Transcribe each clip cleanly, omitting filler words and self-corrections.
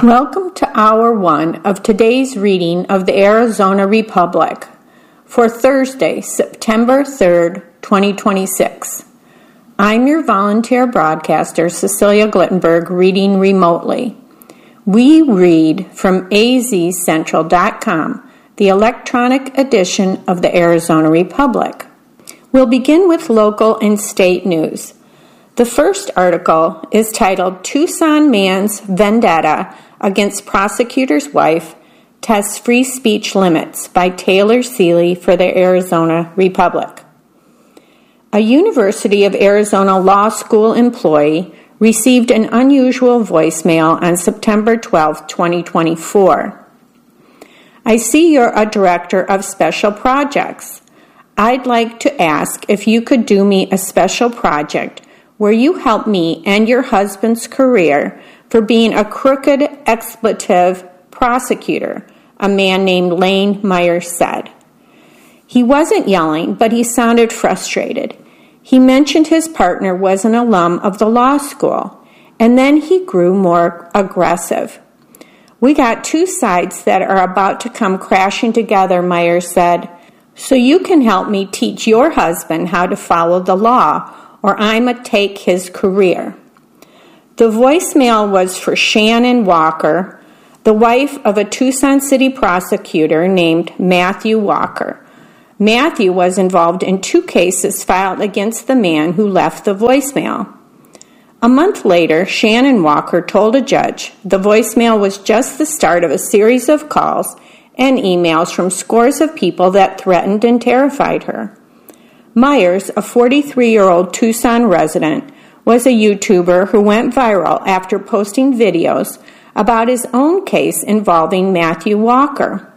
Welcome to Hour 1 of today's reading of the Arizona Republic for Thursday, September 3rd, 2026. I'm your volunteer broadcaster, Cecilia Glittenberg, reading remotely. We read from azcentral.com, the electronic edition of the Arizona Republic. We'll begin with local and state news. The first article is titled Tucson Man's Vendetta Against Prosecutor's Wife Tests Free Speech Limits by Taylor Seeley for the Arizona Republic. A University of Arizona Law School employee received an unusual voicemail on September 12, 2024. I see you're a director of special projects. I'd like to ask if you could do me a special project where you help me end your husband's career for being a crooked expletive prosecutor, a man named Lane Myers said. He wasn't yelling, but he sounded frustrated. He mentioned his partner was an alum of the law school, and then he grew more aggressive. We got two sides that are about to come crashing together, Myers said, so you can help me teach your husband how to follow the law, or I'ma take his career. The voicemail was for Shannon Walker, the wife of a Tucson City prosecutor named Matthew Walker. Matthew was involved in 2 cases filed against the man who left the voicemail. A month later, Shannon Walker told a judge the voicemail was just the start of a series of calls and emails from scores of people that threatened and terrified her. Myers, a 43-year-old Tucson resident, was a YouTuber who went viral after posting videos about his own case involving Matthew Walker.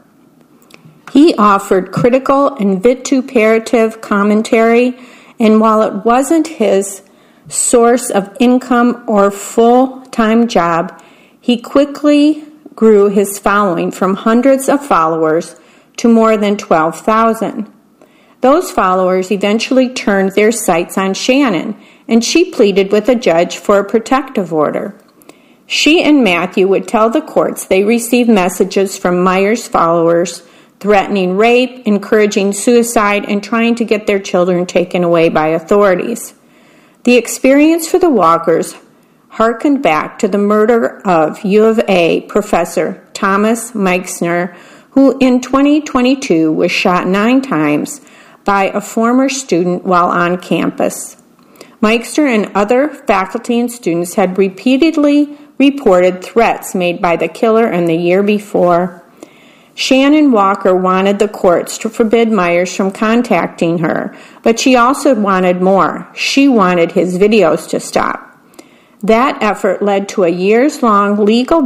He offered critical and vituperative commentary, and while it wasn't his source of income or full-time job, he quickly grew his following from hundreds of followers to more than 12,000. Those followers eventually turned their sights on Shannon, and she pleaded with a judge for a protective order. She and Matthew would tell the courts they received messages from Myers' followers threatening rape, encouraging suicide, and trying to get their children taken away by authorities. The experience for the Walkers harkened back to the murder of U of A professor Thomas Meixner, who in 2022 was shot 9 times by a former student while on campus. Meixner and other faculty and students had repeatedly reported threats made by the killer in the year before. Shannon Walker wanted the courts to forbid Myers from contacting her, but she also wanted more. She wanted his videos to stop. That effort led to a years-long legal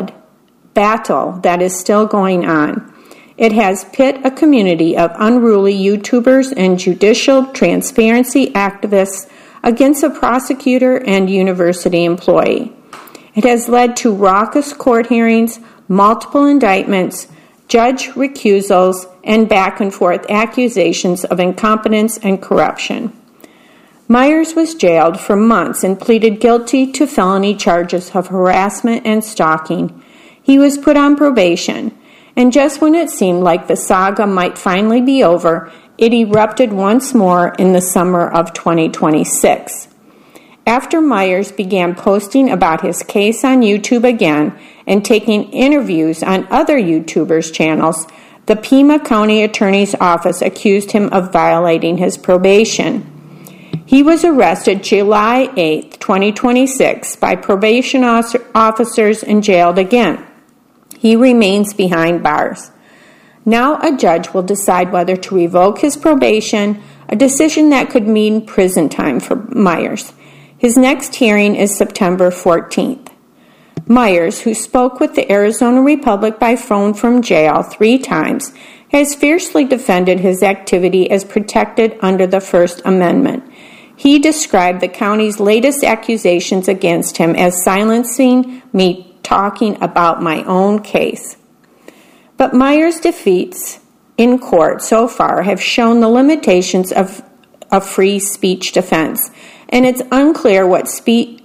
battle that is still going on. It has pit a community of unruly YouTubers and judicial transparency activists against a prosecutor and university employee. It has led to raucous court hearings, multiple indictments, judge recusals, and back-and-forth accusations of incompetence and corruption. Myers was jailed for months and pleaded guilty to felony charges of harassment and stalking. He was put on probation, and just when it seemed like the saga might finally be over, it erupted once more in the summer of 2026. After Myers began posting about his case on YouTube again and taking interviews on other YouTubers' channels, the Pima County Attorney's Office accused him of violating his probation. He was arrested July 8, 2026 by probation officers and jailed again. He remains behind bars. Now a judge will decide whether to revoke his probation, a decision that could mean prison time for Myers. His next hearing is September 14th. Myers, who spoke with the Arizona Republic by phone from jail 3 times, has fiercely defended his activity as protected under the First Amendment. He described the county's latest accusations against him as silencing me talking about my own case. But Myers' defeats in court so far have shown the limitations of a free speech defense, and it's unclear what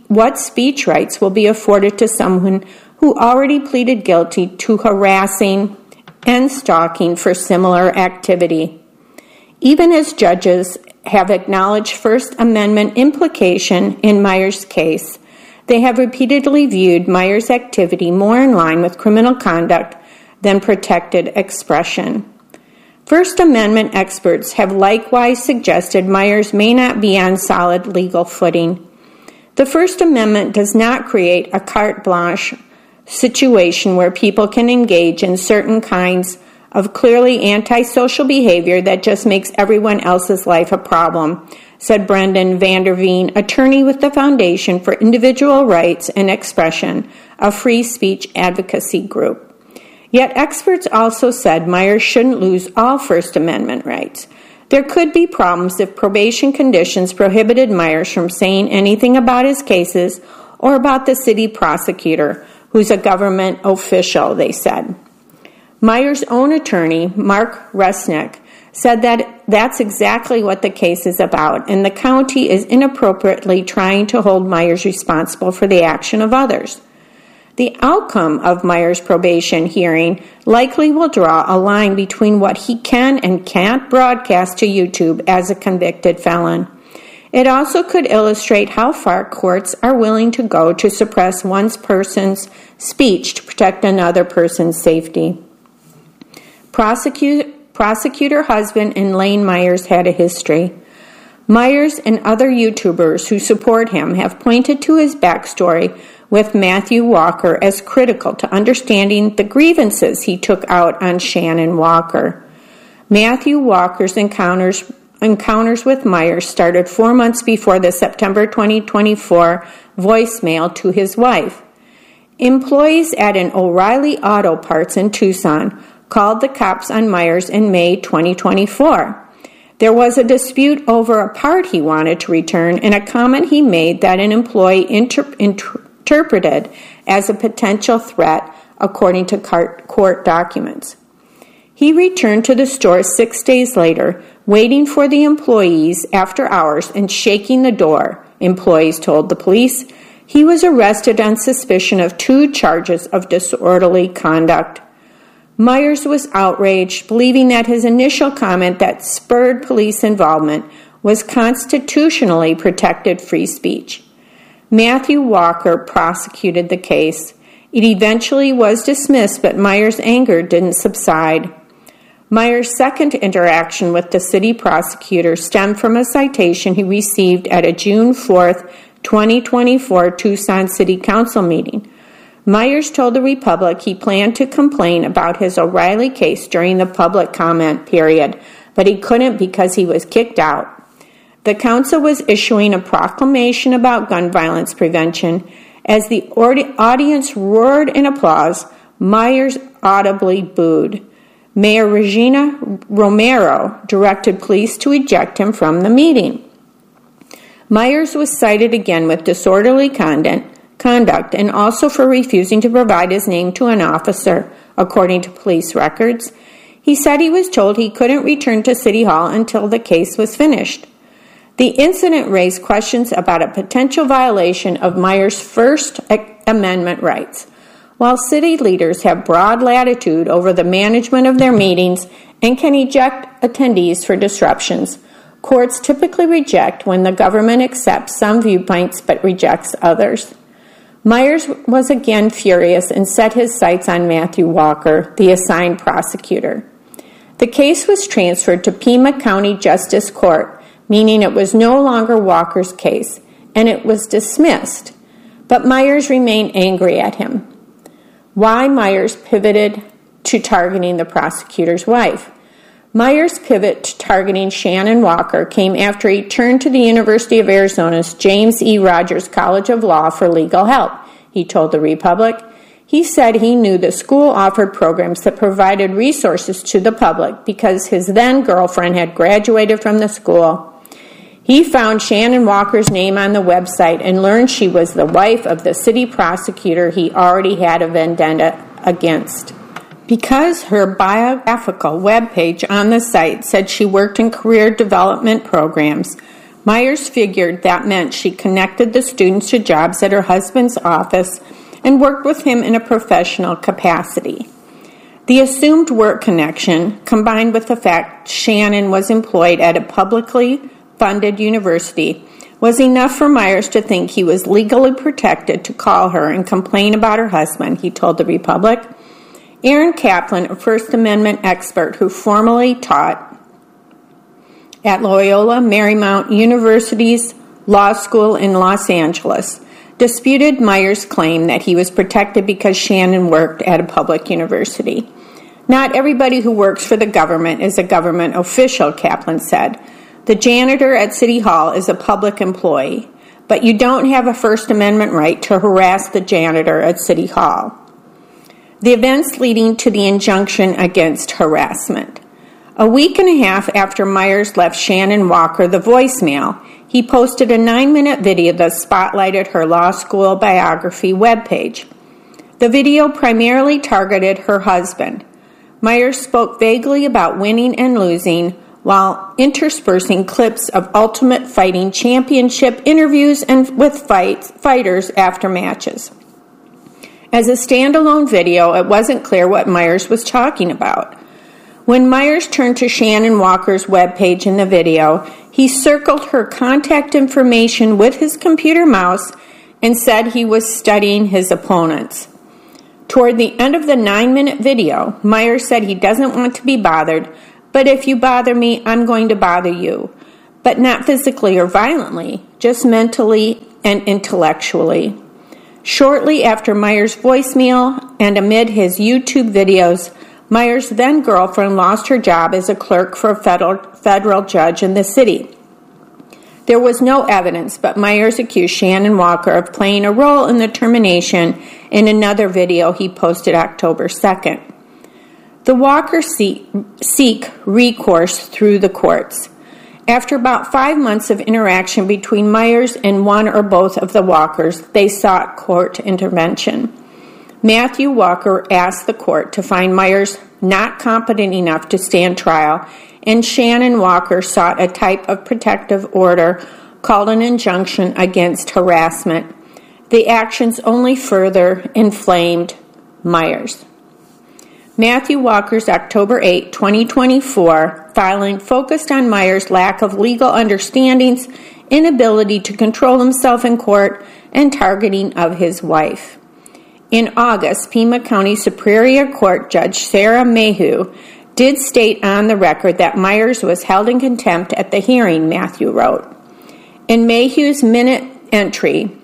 what speech rights will be afforded to someone who already pleaded guilty to harassing and stalking for similar activity. Even as judges have acknowledged First Amendment implication in Myers' case, they have repeatedly viewed Myers' activity more in line with criminal conduct than protected expression. First Amendment experts have likewise suggested Myers may not be on solid legal footing. The First Amendment does not create a carte blanche situation where people can engage in certain kinds of clearly antisocial behavior that just makes everyone else's life a problem, said Brendan Vanderveen, attorney with the Foundation for Individual Rights and Expression, a free speech advocacy group. Yet experts also said Myers shouldn't lose all First Amendment rights. There could be problems if probation conditions prohibited Myers from saying anything about his cases or about the city prosecutor, who's a government official, they said. Myers' own attorney, Mark Resnick, said that that's exactly what the case is about, and the county is inappropriately trying to hold Myers responsible for the action of others. The outcome of Myers' probation hearing likely will draw a line between what he can and can't broadcast to YouTube as a convicted felon. It also could illustrate how far courts are willing to go to suppress one person's speech to protect another person's safety. Prosecutor husband and Lane Myers had a history. Myers and other YouTubers who support him have pointed to his backstory with Matthew Walker as critical to understanding the grievances he took out on Shannon Walker. Matthew Walker's encounters with Myers started 4 months before the September 2024 voicemail to his wife. Employees at an O'Reilly Auto Parts in Tucson called the cops on Myers in May 2024. There was a dispute over a part he wanted to return and a comment he made that an employee interpreted as a potential threat, according to court documents. He returned to the store 6 days later, waiting for the employees after hours and shaking the door, employees told the police. He was arrested on suspicion of 2 charges of disorderly conduct. Myers was outraged, believing that his initial comment that spurred police involvement was constitutionally protected free speech. Matthew Walker prosecuted the case. It eventually was dismissed, but Myers' anger didn't subside. Myers' second interaction with the city prosecutor stemmed from a citation he received at a June 4, 2024 Tucson City Council meeting. Myers told the Republic he planned to complain about his O'Reilly case during the public comment period, but he couldn't because he was kicked out. The council was issuing a proclamation about gun violence prevention. As the audience roared in applause, Myers audibly booed. Mayor Regina Romero directed police to eject him from the meeting. Myers was cited again with disorderly conduct and also for refusing to provide his name to an officer, according to police records. He said he was told he couldn't return to City Hall until the case was finished. The incident raised questions about a potential violation of Myers' First Amendment rights. While city leaders have broad latitude over the management of their meetings and can eject attendees for disruptions, courts typically reject when the government accepts some viewpoints but rejects others. Myers was again furious and set his sights on Matthew Walker, the assigned prosecutor. The case was transferred to Pima County Justice Court, meaning it was no longer Walker's case, and it was dismissed. But Myers remained angry at him. Why Myers pivoted to targeting the prosecutor's wife? Myers' pivot to targeting Shannon Walker came after he turned to the University of Arizona's James E. Rogers College of Law for legal help, he told the Republic. He said he knew the school offered programs that provided resources to the public because his then-girlfriend had graduated from the school. He found Shannon Walker's name on the website and learned she was the wife of the city prosecutor he already had a vendetta against. Because her biographical webpage on the site said she worked in career development programs, Myers figured that meant she connected the students to jobs at her husband's office and worked with him in a professional capacity. The assumed work connection, combined with the fact Shannon was employed at a publicly funded university, was enough for Myers to think he was legally protected to call her and complain about her husband, he told the Republic. Aaron Kaplan, a First Amendment expert who formerly taught at Loyola Marymount University's law school in Los Angeles, disputed Myers' claim that he was protected because Shannon worked at a public university. Not everybody who works for the government is a government official, Kaplan said. The janitor at City Hall is a public employee, but you don't have a First Amendment right to harass the janitor at City Hall. The events leading to the injunction against harassment. A week and a half after Myers left Shannon Walker the voicemail, he posted a 9-minute video that spotlighted her law school biography webpage. The video primarily targeted her husband. Myers spoke vaguely about winning and losing while interspersing clips of Ultimate Fighting Championship interviews and with fighters after matches. As a standalone video, it wasn't clear what Myers was talking about. When Myers turned to Shannon Walker's webpage in the video, he circled her contact information with his computer mouse and said he was studying his opponents. Toward the end of the 9-minute video, Myers said he doesn't want to be bothered, but if you bother me, I'm going to bother you. But not physically or violently, just mentally and intellectually. Shortly after Myers' voicemail and amid his YouTube videos, Myers' then-girlfriend lost her job as a clerk for a federal judge in the city. There was no evidence, but Myers accused Shannon Walker of playing a role in the termination in another video he posted October 2nd. The Walkers seek recourse through the courts. After about 5 months of interaction between Myers and one or both of the Walkers, they sought court intervention. Matthew Walker asked the court to find Myers not competent enough to stand trial, and Shannon Walker sought a type of protective order called an injunction against harassment. The actions only further inflamed Myers. Matthew Walker's October 8, 2024 filing focused on Myers' lack of legal understandings, inability to control himself in court, and targeting of his wife. In August, Pima County Superior Court Judge Sarah Mayhew did state on the record that Myers was held in contempt at the hearing, Matthew wrote. In Mayhew's minute entry,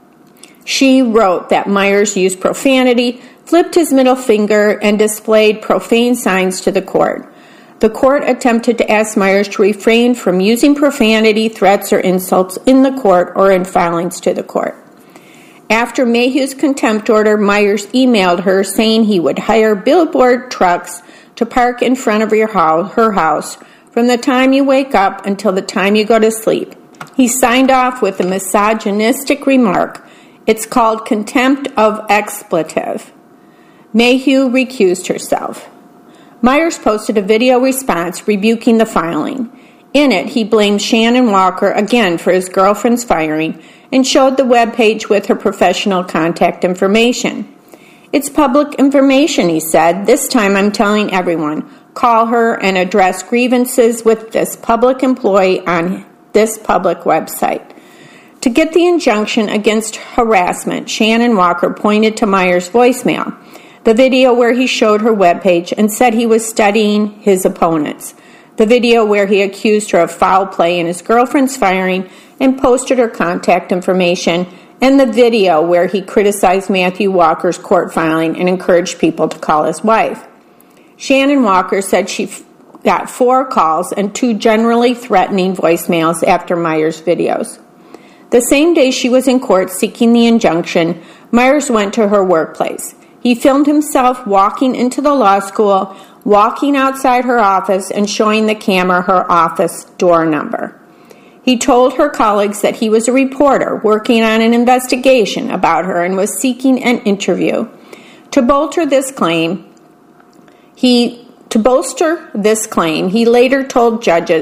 she wrote that Myers used profanity, flipped his middle finger, and displayed profane signs to the court. The court attempted to ask Myers to refrain from using profanity, threats, or insults in the court or in filings to the court. After Mayhew's contempt order, Myers emailed her saying he would hire billboard trucks to park in front of her house from the time you wake up until the time you go to sleep. He signed off with a misogynistic remark. It's called contempt of expletive. Mayhew recused herself. Myers posted a video response rebuking the filing. In it, he blamed Shannon Walker again for his girlfriend's firing and showed the webpage with her professional contact information. It's public information, he said. This time I'm telling everyone. Call her and address grievances with this public employee on this public website. To get the injunction against harassment, Shannon Walker pointed to Myers' voicemail, the video where he showed her webpage and said he was studying his opponents, the video where he accused her of foul play in his girlfriend's firing and posted her contact information, and the video where he criticized Matthew Walker's court filing and encouraged people to call his wife. Shannon Walker said she got 4 calls and 2 generally threatening voicemails after Myers' videos. The same day she was in court seeking the injunction, Myers went to her workplace. He filmed himself walking into the law school, walking outside her office, and showing the camera her office door number. He told her colleagues that he was a reporter working on an investigation about her and was seeking an interview. To bolster this claim, he later told judges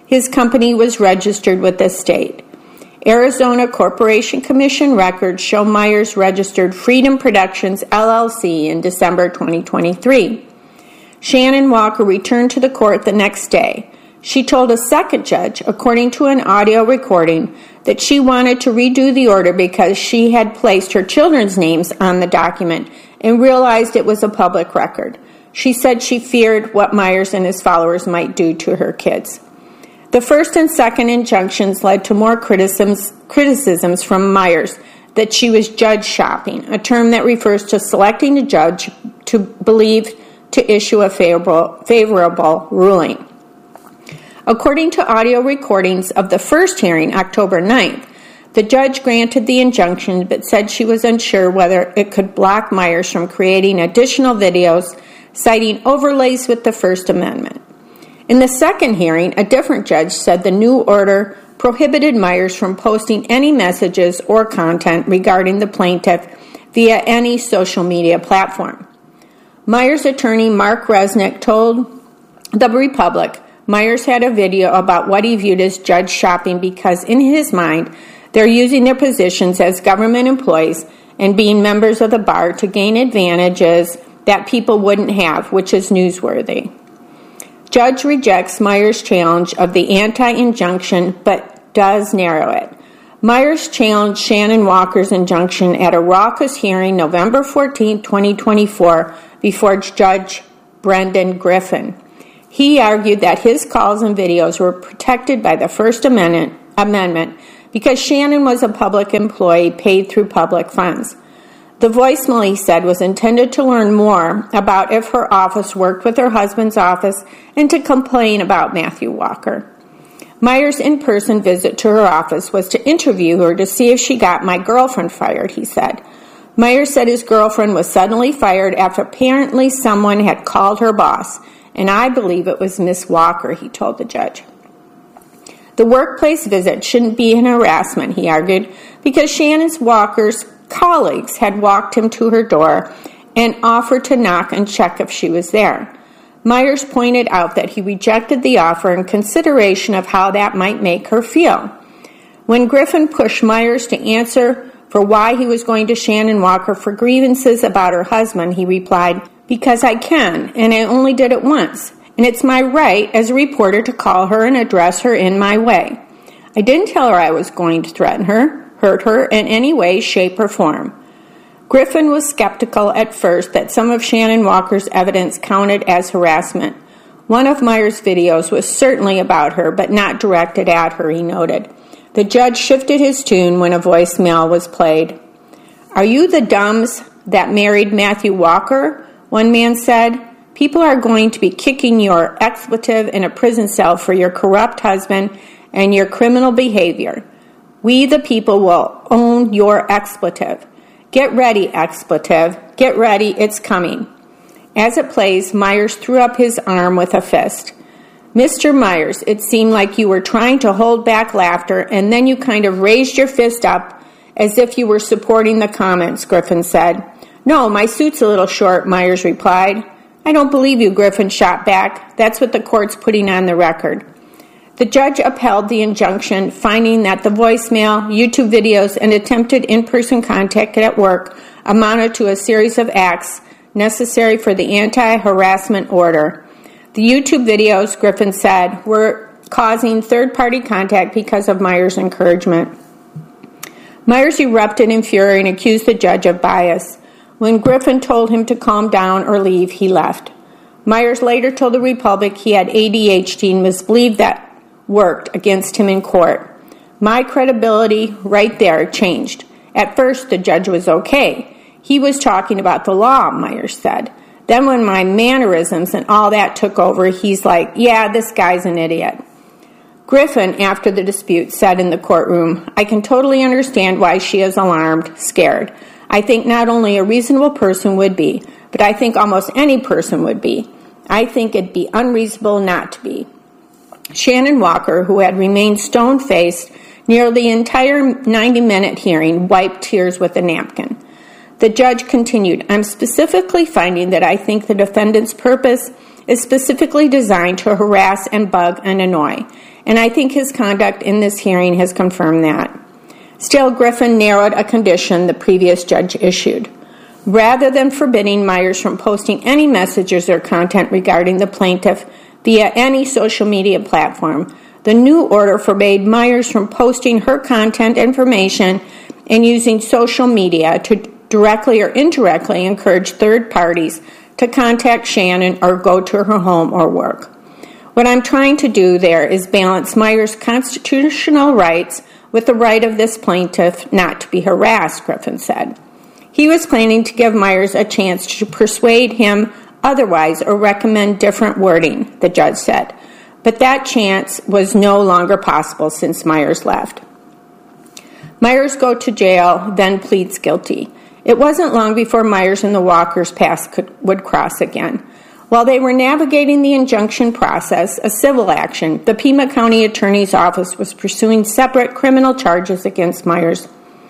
His company was registered with the state. Arizona Corporation Commission records show Myers registered Freedom Productions, LLC in December 2023. Shannon Walker returned to the court the next day. She told a second judge, according to an audio recording, that she wanted to redo the order because she had placed her children's names on the document and realized it was a public record. She said she feared what Myers and his followers might do to her kids. The first and second injunctions led to more criticisms from Myers that she was judge shopping, a term that refers to selecting a judge to believe to issue a favorable ruling. According to audio recordings of the first hearing, October 9th, the judge granted the injunction but said she was unsure whether it could block Myers from creating additional videos citing overlays with the First Amendment. In the second hearing, a different judge said the new order prohibited Myers from posting any messages or content regarding the plaintiff via any social media platform. Myers' attorney Mark Resnick told the Republic Myers had a video about what he viewed as judge shopping because, in his mind, they're using their positions as government employees and being members of the bar to gain advantages that people wouldn't have, which is newsworthy. Judge rejects Myers' challenge of the anti-injunction but does narrow it. Myers challenged Shannon Walker's injunction at a raucous hearing November 14, 2024, before Judge Brendan Griffin. He argued that his calls and videos were protected by the First Amendment because Shannon was a public employee paid through public funds. The voicemail, he said, was intended to learn more about if her office worked with her husband's office and to complain about Matthew Walker. Myers' in-person visit to her office was to interview her to see if she got my girlfriend fired, he said. Myers said his girlfriend was suddenly fired after apparently someone had called her boss, and I believe it was Miss Walker, he told the judge. The workplace visit shouldn't be an harassment, he argued, because Shannon Walker's colleagues had walked him to her door and offered to knock and check if she was there. Myers pointed out that he rejected the offer in consideration of how that might make her feel. When Griffin pushed Myers to answer for why he was going to Shannon Walker for grievances about her husband, he replied, "Because I can, and I only did it once, and it's my right as a reporter to call her and address her in my way. I didn't tell her I was going to threaten her, hurt her in any way, shape, or form." Griffin was skeptical at first that some of Shannon Walker's evidence counted as harassment. One of Myers' videos was certainly about her, but not directed at her, he noted. The judge shifted his tune when a voicemail was played. "Are you the dumbs that married Matthew Walker?" one man said. "People are going to be kicking your expletive in a prison cell for your corrupt husband and your criminal behavior. We, the people, will own your expletive. Get ready, expletive. Get ready, it's coming." As it plays, Myers threw up his arm with a fist. "Mr. Myers, it seemed like you were trying to hold back laughter, and then you kind of raised your fist up as if you were supporting the comments," Griffin said. "No, my suit's a little short," Myers replied. "I don't believe you," Griffin shot back. "That's what the court's putting on the record." The judge upheld the injunction, finding that the voicemail, YouTube videos, and attempted in-person contact at work amounted to a series of acts necessary for the anti-harassment order. The YouTube videos, Griffin said, were causing third-party contact because of Myers' encouragement. Myers erupted in fury and accused the judge of bias. When Griffin told him to calm down or leave, he left. Myers later told the Republic he had ADHD and was believed that worked against him in court. "My credibility right there changed. At first, the judge was okay. He was talking about the law," Myers said. "Then when my mannerisms and all that took over, he's like, yeah, this guy's an idiot." Griffin, after the dispute, said in the courtroom, "I can totally understand why she is alarmed, scared. I think not only a reasonable person would be, but I think almost any person would be. I think it'd be unreasonable not to be." Shannon Walker, who had remained stone-faced nearly the entire 90-minute hearing, wiped tears with a napkin. The judge continued, "I'm specifically finding that I think the defendant's purpose is specifically designed to harass and bug and annoy, and I think his conduct in this hearing has confirmed that. Still, Griffin narrowed a condition the previous judge issued. Rather than forbidding Myers from posting any messages or content regarding the plaintiff via any social media platform, the new order forbade Myers from posting her content information and using social media to directly or indirectly encourage third parties to contact Shannon or go to her home or work. What I'm trying to do there is balance Myers' constitutional rights with the right of this plaintiff not to be harassed, Griffin said. He was planning to give Myers a chance to persuade him otherwise or recommend different wording, the judge said. But that chance was no longer possible since Myers left. Myers goes to jail, then pleads guilty. It wasn't long before Myers and the Walkers' paths would cross again. While they were navigating the injunction process, a civil action, the Pima County Attorney's Office was pursuing separate criminal charges against Myers.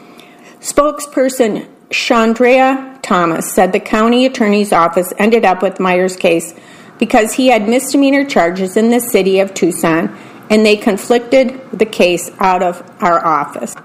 Spokesperson Chandrea Thomas said the county attorney's office ended up with Myers' case because he had misdemeanor charges in the city of Tucson, and they conflicted the case out of our office.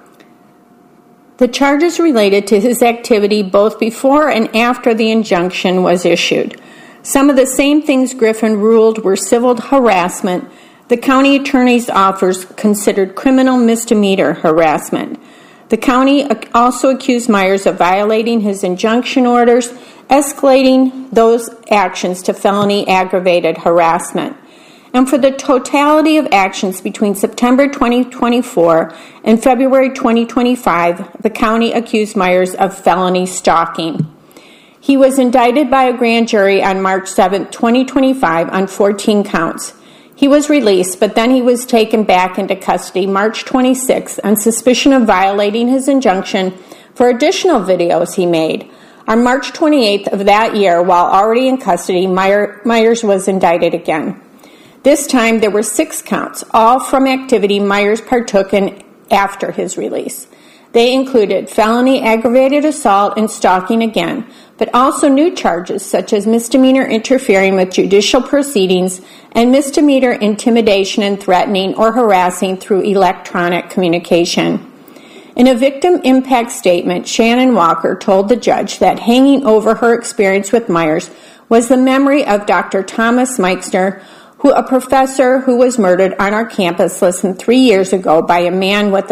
The charges related to his activity both before and after the injunction was issued. Some of the same things Griffin ruled were civil harassment. The county attorney's office considered criminal misdemeanor harassment. The county also accused Myers of violating his injunction orders, escalating those actions to felony aggravated harassment. And for the totality of actions between September 2024 and February 2025, the county accused Myers of felony stalking. He was indicted by a grand jury on March 7, 2025 on 14 counts. He was released, but then he was taken back into custody March 26 on suspicion of violating his injunction for additional videos he made. On March 28th of that year, while already in custody, Myers was indicted again. This time there were 6 counts, all from activity Myers partook in after his release. They included felony aggravated assault and stalking again, but also new charges such as misdemeanor interfering with judicial proceedings and misdemeanor intimidation and threatening or harassing through electronic communication. In a victim impact statement, Shannon Walker told the judge that hanging over her experience with Myers was the memory of Dr. Thomas Meixner, a professor who was murdered on our campus less than 3 years ago by a man with a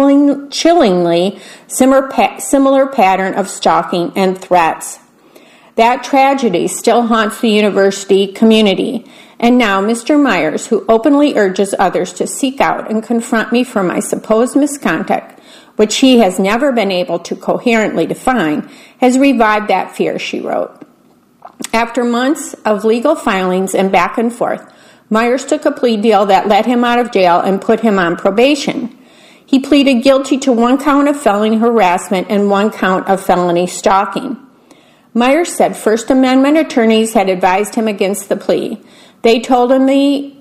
chillingly similar pattern of stalking and threats. That tragedy still haunts the university community, and now Mr. Myers, who openly urges others to seek out and confront me for my supposed misconduct, which he has never been able to coherently define, has revived that fear, she wrote. After months of legal filings and back and forth, Myers took a plea deal that let him out of jail and put him on probation. He pleaded guilty to 1 count of felony harassment and 1 count of felony stalking. Myers said First Amendment attorneys had advised him against the plea. They told him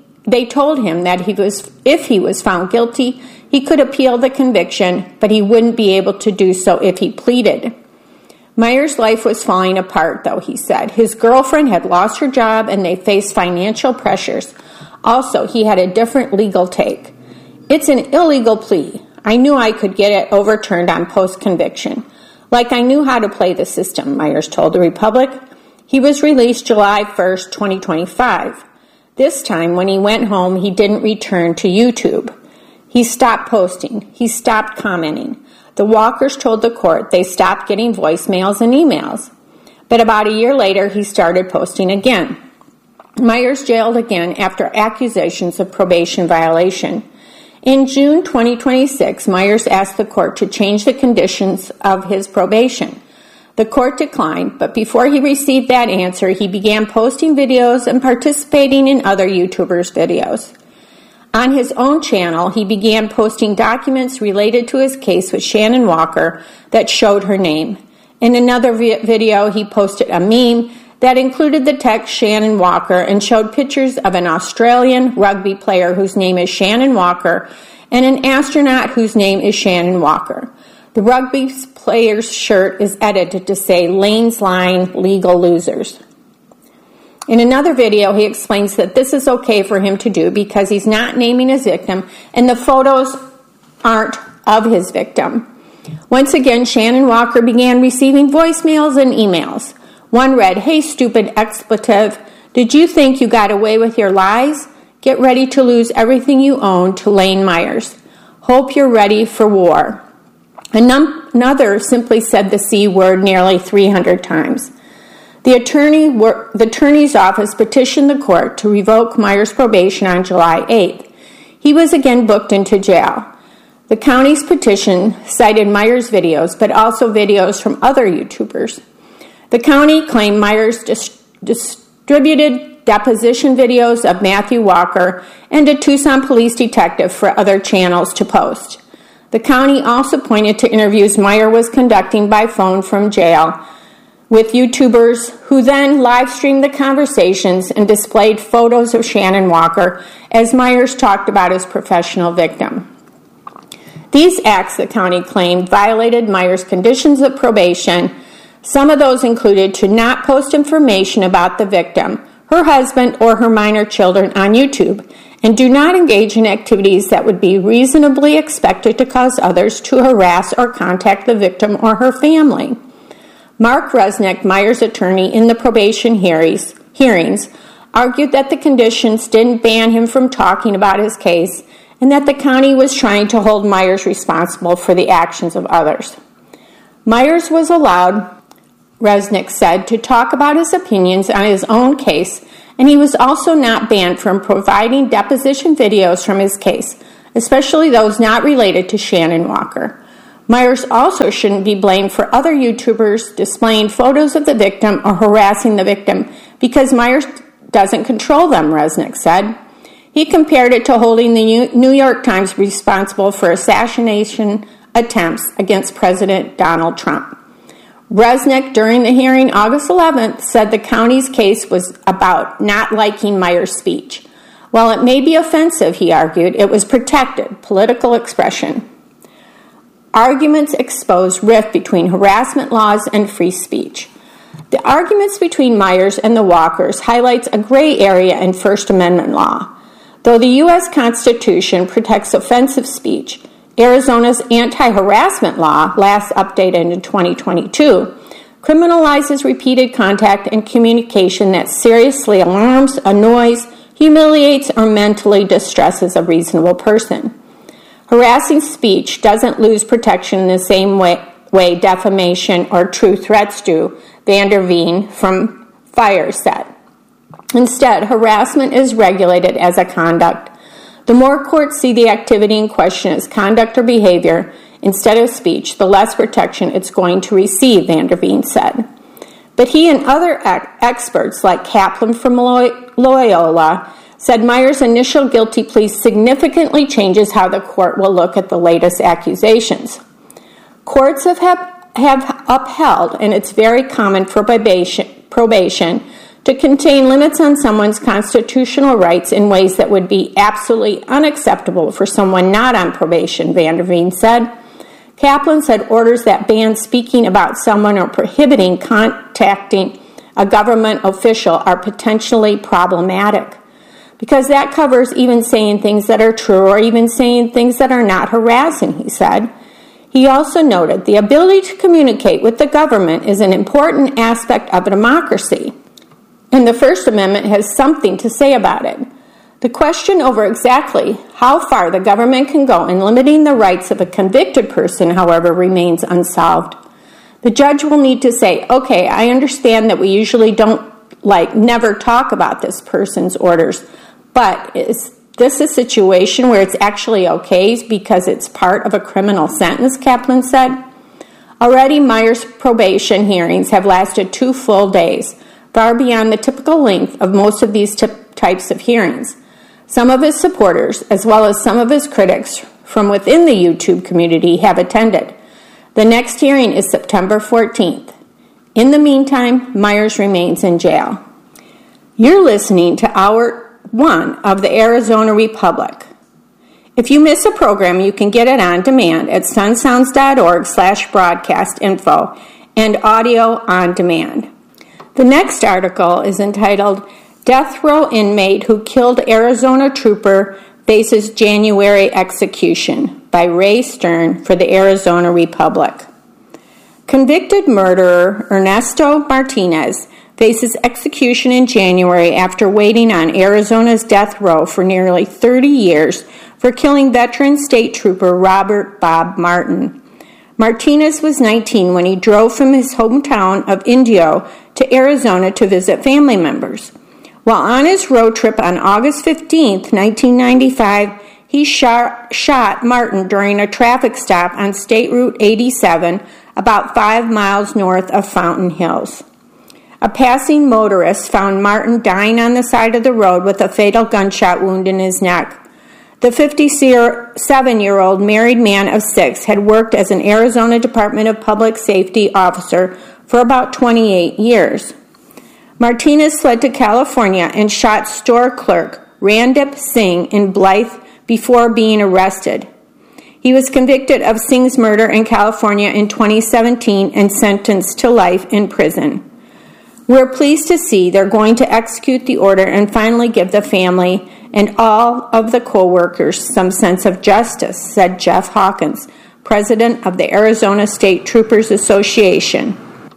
that if he was found guilty, he could appeal the conviction, but he wouldn't be able to do so if he pleaded. Myers' life was falling apart, though, he said. His girlfriend had lost her job and they faced financial pressures. Also, he had a different legal take. It's an illegal plea. I knew I could get it overturned on post-conviction. Like I knew how to play the system, Myers told the Republic. He was released July 1st, 2025. This time, when he went home, he didn't return to YouTube. He stopped posting. He stopped commenting. The Walkers told the court they stopped getting voicemails and emails. But about a year later, he started posting again. Myers jailed again after accusations of probation violation. In June 2026, Myers asked the court to change the conditions of his probation. The court declined, but before he received that answer, he began posting videos and participating in other YouTubers' videos. On his own channel, he began posting documents related to his case with Shannon Walker that showed her name. In another video, he posted a meme that included the text Shannon Walker and showed pictures of an Australian rugby player whose name is Shannon Walker and an astronaut whose name is Shannon Walker. The rugby player's shirt is edited to say Lane's Line, Legal Losers. In another video, he explains that this is okay for him to do because he's not naming his victim and the photos aren't of his victim. Once again, Shannon Walker began receiving voicemails and emails. One read, "Hey, stupid expletive, did you think you got away with your lies? Get ready to lose everything you own to Lane Myers. Hope you're ready for war." Another simply said the C word nearly 300 times. The attorney's office petitioned the court to revoke Myers' probation on July 8th. He was again booked into jail. The county's petition cited Myers' videos, but also videos from other YouTubers. The county claimed Myers distributed deposition videos of Matthew Walker and a Tucson police detective for other channels to post. The county also pointed to interviews Myers was conducting by phone from jail with YouTubers who then live-streamed the conversations and displayed photos of Shannon Walker as Myers talked about his professional victim. These acts, the county claimed, violated Myers' conditions of probation. Some of those included to not post information about the victim, her husband, or her minor children on YouTube, and do not engage in activities that would be reasonably expected to cause others to harass or contact the victim or her family. Mark Resnick, Myers' attorney in the probation hearings, argued that the conditions didn't ban him from talking about his case and that the county was trying to hold Myers responsible for the actions of others. Myers was allowed, Resnick said, to talk about his opinions on his own case, and he was also not banned from providing deposition videos from his case, especially those not related to Shannon Walker. Myers also shouldn't be blamed for other YouTubers displaying photos of the victim or harassing the victim because Myers doesn't control them, Resnick said. He compared it to holding the New York Times responsible for assassination attempts against President Donald Trump. Resnick, during the hearing August 11th, said the county's case was about not liking Myers' speech. While it may be offensive, he argued, it was protected political expression. Arguments expose rift between harassment laws and free speech. The arguments between Myers and the Walkers highlights a gray area in First Amendment law. Though the U.S. Constitution protects offensive speech, Arizona's anti-harassment law, last updated in 2022, criminalizes repeated contact and communication that seriously alarms, annoys, humiliates, or mentally distresses a reasonable person. Harassing speech doesn't lose protection in the same way defamation or true threats do, Vander Veen from Fire said. Instead, harassment is regulated as a conduct. The more courts see the activity in question as conduct or behavior instead of speech, the less protection it's going to receive, Vander Veen said. But he and other experts like Kaplan from Loyola said Myers' initial guilty plea significantly changes how the court will look at the latest accusations. Courts have upheld, and it's very common for probation to contain limits on someone's constitutional rights in ways that would be absolutely unacceptable for someone not on probation, Vander Veen said. Kaplan said orders that ban speaking about someone or prohibiting contacting a government official are potentially problematic because that covers even saying things that are true or even saying things that are not harassing, he said. He also noted the ability to communicate with the government is an important aspect of a democracy, and the First Amendment has something to say about it. The question over exactly how far the government can go in limiting the rights of a convicted person, however, remains unsolved. The judge will need to say, okay, I understand that we usually don't never talk about this person's orders, but is this a situation where it's actually okay because it's part of a criminal sentence, Kaplan said. Already, Myers' probation hearings have lasted 2 full days, far beyond the typical length of most of these types of hearings. Some of his supporters, as well as some of his critics from within the YouTube community, have attended. The next hearing is September 14th. In the meantime, Myers remains in jail. You're listening to Hour 1 of the Arizona Republic. If you miss a program, you can get it on demand at sunsounds.org/broadcast info and audio on demand. The next article is entitled, Death Row Inmate Who Killed Arizona Trooper Faces January Execution by Ray Stern for the Arizona Republic. Convicted murderer Ernesto Martinez faces execution in January after waiting on Arizona's death row for nearly 30 years for killing veteran state trooper Robert Bob Martin. Martinez was 19 when he drove from his hometown of Indio to Arizona to visit family members. While on his road trip on August 15, 1995, he shot Martin during a traffic stop on State Route 87, about 5 miles north of Fountain Hills. A passing motorist found Martin dying on the side of the road with a fatal gunshot wound in his neck. The 57-year-old married man of 6 had worked as an Arizona Department of Public Safety officer for about 28 years. Martinez fled to California and shot store clerk Randip Singh in Blythe before being arrested. He was convicted of Singh's murder in California in 2017 and sentenced to life in prison. We're pleased to see they're going to execute the order and finally give the family and all of the co-workers some sense of justice, said Jeff Hawkins, president of the Arizona State Troopers Association.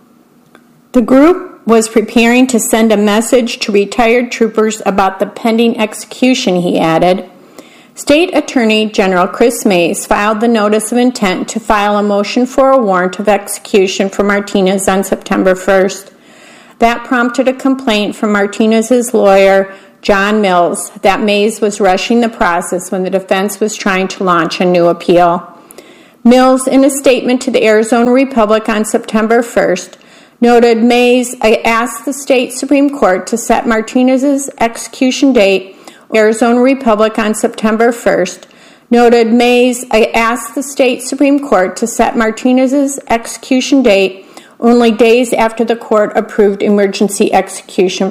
The group was preparing to send a message to retired troopers about the pending execution, he added. State Attorney General Chris Mays filed the notice of intent to file a motion for a warrant of execution for Martinez on September 1st. That prompted a complaint from Martinez's lawyer, John Mills, that Mays was rushing the process when the defense was trying to launch a new appeal. Mills, in a statement to the Arizona Republic on September 1st, noted Mays asked the state Supreme Court to set Martinez's execution date. Arizona Republic on September 1st noted Mays asked the state Supreme Court to set Martinez's execution date only days after the court approved emergency execution